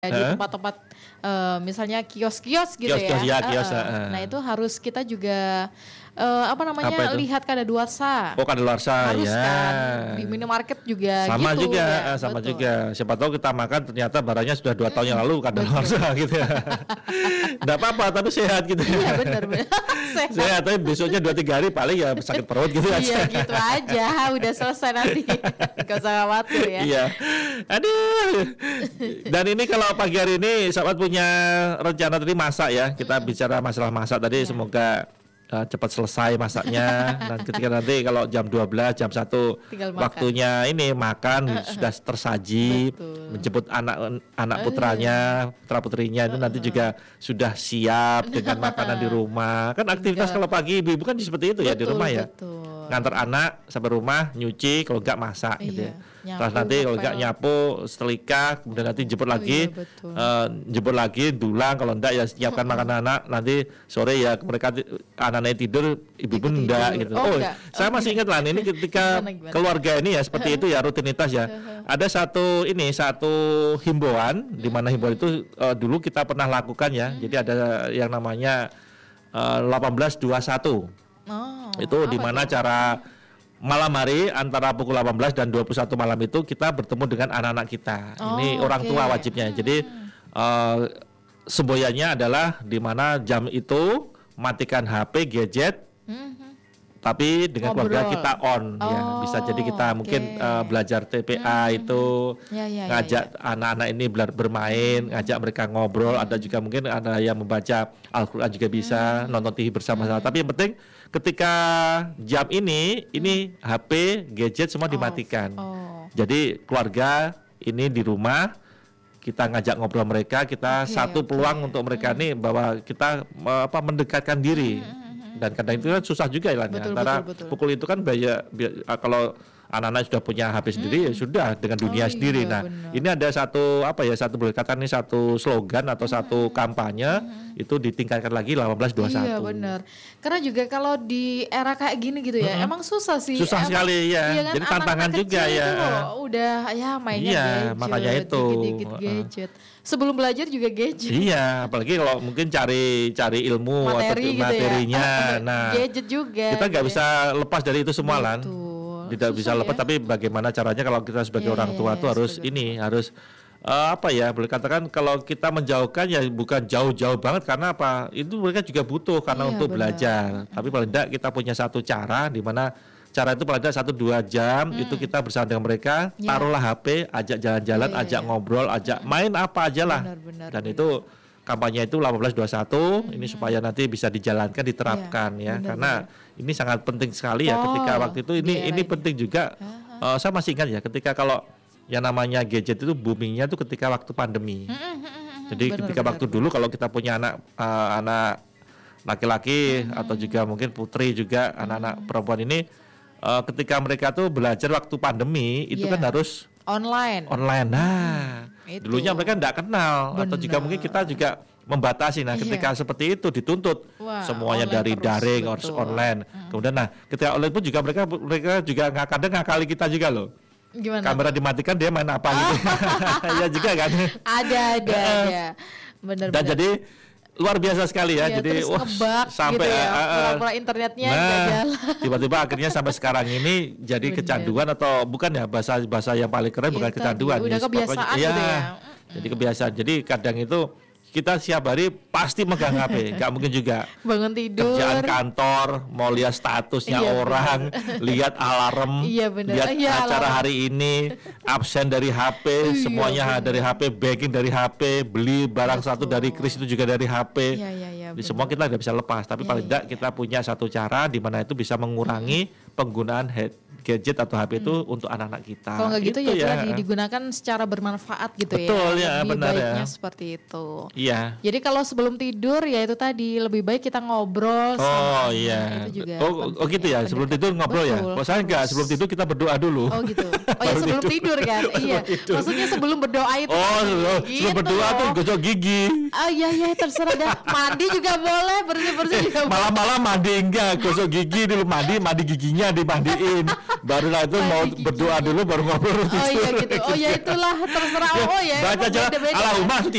di tempat-tempat misalnya kios-kios gitu Kios-kios, ya. kios. Nah itu harus kita juga lihat kadaluarsa. Oh, kadaluarsa harus ya. kan. Di minimarket juga sama gitu. juga, Ya, sama betul. juga. Siapa tahu kita makan ternyata barangnya sudah 2 tahun yang lalu kadaluarsa gitu ya. Nggak apa-apa tapi sehat gitu ya. Iya benar. Sehat tapi besoknya 2-3 hari paling ya sakit perut gitu aja. Iya gitu aja, udah selesai nanti. Gak usah khawatir ya. Iya. Aduh. Dan ini kalau pagi hari ini sahabat punya rencana tadi masak ya. Kita bicara masalah masak tadi semoga cepat selesai masaknya. Dan ketika nanti kalau jam 12, jam 1 Tinggal makan. waktunya ini makan sudah tersaji. Betul. Menjemput anak putranya, putra putrinya itu nanti juga sudah siap dengan makanan di rumah. Kan aktivitas kalau pagi ibu-ibu kan seperti itu ya di rumah ya. Betul. Ngantar anak sampai rumah, nyuci, kalau enggak masak gitu ya. Nyapu, Terus nanti kalau enggak ngepel. nyapu, setrika, kemudian nanti jemput lagi, betul. jemput lagi, dulang, kalau enggak ya siapkan makanan anak, nanti sore ya mereka anak-anaknya tidur, ibu pun Ikut enggak tidur. gitu. Oh, Oh, enggak. saya masih ingat lah ini ketika Gimana? keluarga ini ya seperti itu ya rutinitas ya. Ada satu himbauan di mana himbauan itu dulu kita pernah lakukan ya. Jadi ada yang namanya 18-21. Oh, Itu di mana cara malam hari antara pukul 18 dan 21 malam itu kita bertemu dengan anak-anak kita. Ini Oh, orang oke. tua wajibnya. Jadi semboyannya adalah di mana jam itu matikan HP, gadget, tapi dengan keluarga Ngobrol. kita on ya. Bisa jadi kita oke. mungkin belajar TPA itu, Ya, ngajak anak-anak ini bermain, ngajak mereka ngobrol. Ada juga mungkin ada yang membaca Al-Quran juga bisa, nonton TV bersama-sama. Tapi yang penting ketika jam ini HP, gadget semua dimatikan. Oh. Jadi keluarga ini di rumah kita ngajak ngobrol mereka, kita Oke, satu oke. peluang untuk mereka nih bahwa kita mendekatkan diri. Dan kadang itu kan susah juga ya Betul, antara betul. pukul itu kan kalau anak-anak sudah punya HP sendiri ya sudah dengan dunia Oh, sendiri. iya, Nah, benar. ini ada satu boleh katakan ini satu slogan atau satu kampanye itu ditingkatkan lagi 18-21. Iya benar. Karena juga kalau di era kayak gini gitu ya, emang susah sih. Susah sekali, ya. Iya kan, Jadi tantangan anak-anak juga, kecil ya. itu loh, udah ya mainnya Iya, gadget, makanya itu. dikit-dikit gadget. Sebelum belajar juga gadget. Iya, apalagi kalau mungkin cari ilmu Materi atau gitu ya. materinya. Nah, Gadget juga. kita nggak gitu bisa lepas dari itu semua lan. Betul. Tidak bisa Susah lepas, ya. tapi bagaimana caranya kalau kita sebagai Iya, orang iya, tua iya, tuh harus sebagai boleh katakan kalau kita menjauhkan ya bukan jauh-jauh banget karena apa? Itu mereka juga butuh karena Iya, untuk benar. belajar. Tapi paling tidak kita punya satu cara di mana cara itu paling tidak 1-2 jam itu kita bersama dengan mereka, Iya. taruhlah HP, ajak jalan-jalan, Iya, iya, ajak iya. ngobrol, ajak main apa aja lah. Benar, Dan benar. itu kampanye itu 18-21 ini supaya nanti bisa dijalankan, diterapkan Iya, ya. benar, Karena ini sangat penting sekali ya Oh, ketika waktu itu di era ini ini. penting juga. Saya masih ingat ya ketika kalau yang namanya gadget itu boomingnya itu ketika waktu pandemi. Jadi Benar, ketika benar, waktu dulu kalau kita punya anak laki-laki atau juga mungkin putri juga anak-anak perempuan ini ketika mereka tuh belajar waktu pandemi itu Iya. kan harus Online. online. Nah, Itu. dulunya mereka enggak kenal atau juga Benar. mungkin kita juga membatasi. Nah, Iya. ketika seperti itu dituntut Wah, semuanya online dari terus, daring harus betul. online. Kemudian ketika online pun juga mereka juga kadang ngakali kita juga loh. Gimana? Kamera dimatikan dia main apa gitu. Ya juga kan. Ada. Benar. Dan jadi luar biasa sekali ya. Iya, Jadi terus ngebug sampai gitu ya, pura-pura internetnya nggak jalan. tiba-tiba akhirnya sampai sekarang ini jadi Bener. kecanduan atau bukan ya bahasa yang paling keren Iya, bukan tadi, kecanduan. udah Ya, kebiasaan pokoknya- gitu iya. ya. Jadi kebiasaan. Jadi kadang itu kita siap hari pasti megang HP, nggak mungkin juga. Bangun tidur. Kerjaan kantor, mau lihat statusnya Iya, orang, lihat alarm, Iya, bener. lihat Iya, acara alarm. hari ini, absen dari HP, Iya, semuanya dari HP, banking dari HP, beli barang satu dari Kris itu juga dari HP. Iya, Di semua kita tidak bisa lepas, tapi Iya, paling tidak kita punya satu cara di mana itu bisa mengurangi penggunaan gadget atau HP itu untuk anak-anak kita. Kalau nggak gitu Itu ya tadi digunakan secara bermanfaat gitu Betul, ya. ya, Lebih benar ya. baiknya seperti itu. Iya. Jadi kalau sebelum tidur ya itu tadi lebih baik kita ngobrol sama Oh anak. iya. Itu juga Oh gitu ya. Sebelum tidur ngobrol ya. Betul, Kalau saya enggak, harus. sebelum tidur kita berdoa dulu. Oh gitu. Oh ya Baru sebelum tidur kan. Iya. tidur. Maksudnya sebelum berdoa itu. Oh, tadi, sebelum gitu. berdoa tuh gosok gigi. Ah iya terserah dah. Mandi juga boleh, bersih-bersih juga boleh. Malam-malam mandi enggak, gosok gigi dulu mandi giginya dimandiin. Barulah itu mau berdoa dulu baru ngobrol Oh tidur. iya gitu. Oh ya itulah terserah. Oh ya. Baca aja Allahumma